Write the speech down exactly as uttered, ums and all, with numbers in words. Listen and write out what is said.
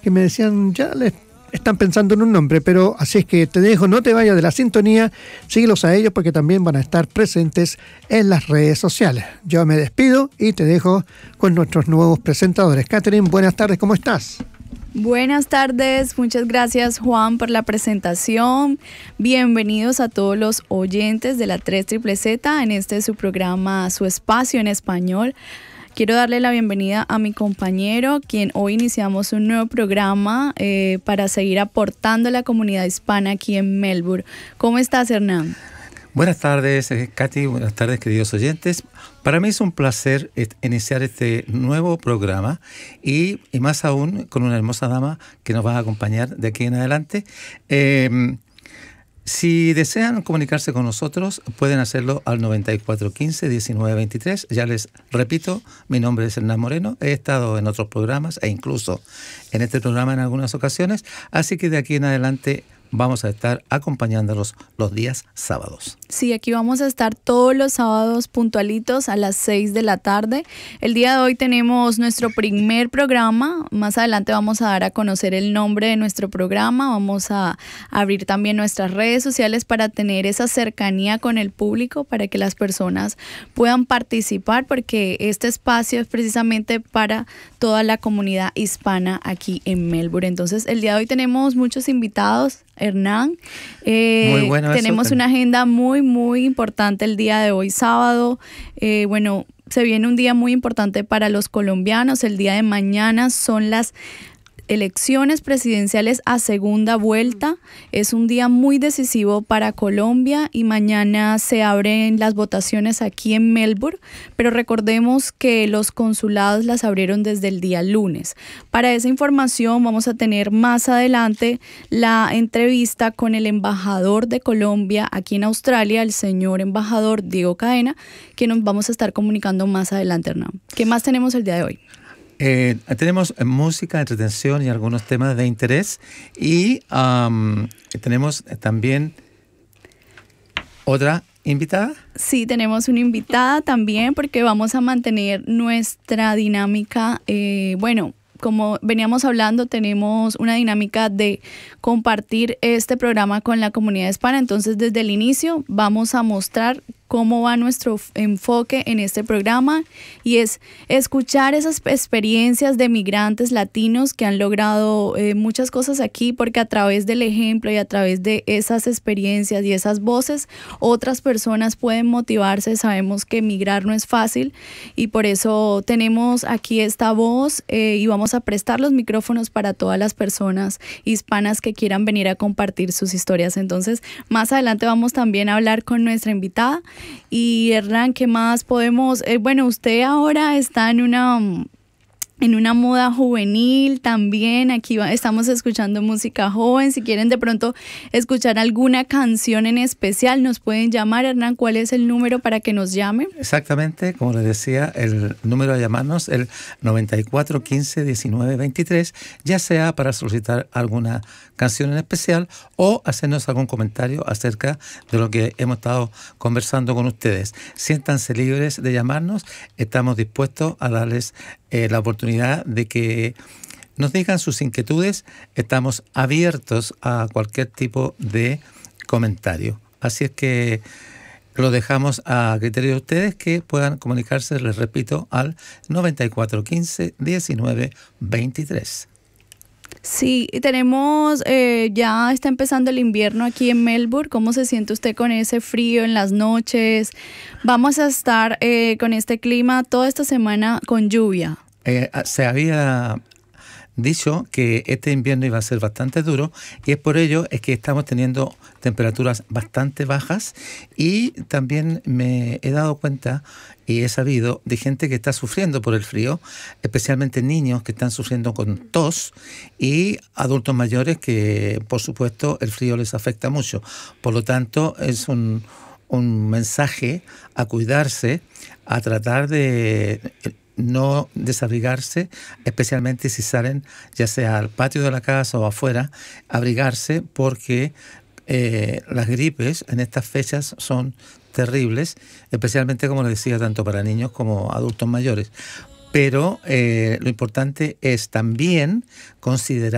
que me decían, ya les están pensando en un nombre, pero así es que te dejo, no te vayas de la sintonía, síguelos a ellos porque también van a estar presentes en las redes sociales. Yo me despido y te dejo con nuestros nuevos presentadores. Catherine, buenas tardes, ¿cómo estás? Buenas tardes, muchas gracias Juan por la presentación. Bienvenidos a todos los oyentes de la tres Z Z en este su programa, su espacio en español. Quiero darle la bienvenida a mi compañero, quien hoy iniciamos un nuevo programa eh, para seguir aportando a la comunidad hispana aquí en Melbourne. ¿Cómo estás, Hernán? Buenas tardes, Katy. Buenas tardes, queridos oyentes. Para mí es un placer iniciar este nuevo programa y, y más aún con una hermosa dama que nos va a acompañar de aquí en adelante. Eh, Si desean comunicarse con nosotros, pueden hacerlo al noventa y cuatro quince diecinueve veintitrés. Ya les repito, mi nombre es Hernán Moreno. He estado en otros programas e incluso en este programa en algunas ocasiones. Así que de aquí en adelante vamos a estar acompañándolos los días sábados. Sí, aquí vamos a estar todos los sábados puntualitos a las seis de la tarde. El día de hoy tenemos nuestro primer programa. Más adelante vamos a dar a conocer el nombre de nuestro programa. Vamos a abrir también nuestras redes sociales para tener esa cercanía con el público, para que las personas puedan participar, porque este espacio es precisamente para toda la comunidad hispana aquí en Melbourne. Entonces, el día de hoy tenemos muchos invitados. Hernán, eh, muy bueno tenemos eso. una agenda muy muy importante el día de hoy sábado. Eh, bueno, se viene un día muy importante para los colombianos. El día de mañana son las elecciones presidenciales a segunda vuelta. Es un día muy decisivo para Colombia y mañana se abren las votaciones aquí en Melbourne, pero recordemos que los consulados las abrieron desde el día lunes. Para esa información vamos a tener más adelante la entrevista con el embajador de Colombia aquí en Australia, el señor embajador Diego Cadena, que nos vamos a estar comunicando más adelante, Hernán. ¿Qué más tenemos el día de hoy? Eh, tenemos música, entretención y algunos temas de interés y um, tenemos también otra invitada. Sí, tenemos una invitada también porque vamos a mantener nuestra dinámica, eh, bueno, como veníamos hablando, tenemos una dinámica de compartir este programa con la comunidad hispana. Entonces, desde el inicio vamos a mostrar cómo va nuestro enfoque en este programa, y es escuchar esas experiencias de migrantes latinos que han logrado eh, muchas cosas aquí, porque a través del ejemplo y a través de esas experiencias y esas voces, otras personas pueden motivarse. Sabemos que emigrar no es fácil y por eso tenemos aquí esta voz eh, y vamos a prestar los micrófonos para todas las personas hispanas que quieran venir a compartir sus historias. Entonces, más adelante vamos también a hablar con nuestra invitada. Y Hernán, ¿qué más podemos? Eh, bueno, usted ahora está en una, en una moda juvenil también. Aquí va, estamos escuchando música joven. Si quieren de pronto escuchar alguna canción en especial, nos pueden llamar. Hernán, ¿cuál es el número para que nos llamen? Exactamente, como les decía, el número a llamarnos, el noventa y cuatro quince diecinueve veintitrés, ya sea para solicitar alguna canción en especial o hacernos algún comentario acerca de lo que hemos estado conversando con ustedes. Siéntanse libres de llamarnos, estamos dispuestos a darles eh, la oportunidad de que nos digan sus inquietudes. Estamos abiertos a cualquier tipo de comentario. Así es que lo dejamos a criterio de ustedes, que puedan comunicarse, les repito, al noventa y cuatro quince diecinueve veintitrés. Sí, tenemos, eh, ya está empezando el invierno aquí en Melbourne. ¿Cómo se siente usted con ese frío en las noches? Vamos a estar eh, con este clima toda esta semana con lluvia. Eh, se había dicho que este invierno iba a ser bastante duro y es por ello es que estamos teniendo temperaturas bastante bajas, y también me he dado cuenta y he sabido de gente que está sufriendo por el frío, especialmente niños que están sufriendo con tos y adultos mayores que, por supuesto, el frío les afecta mucho. Por lo tanto, es un, un mensaje a cuidarse, a tratar de no desabrigarse, especialmente si salen ya sea al patio de la casa o afuera, abrigarse, porque eh, las gripes en estas fechas son terribles, especialmente, como les decía, tanto para niños como adultos mayores. Pero eh, lo importante es también considerar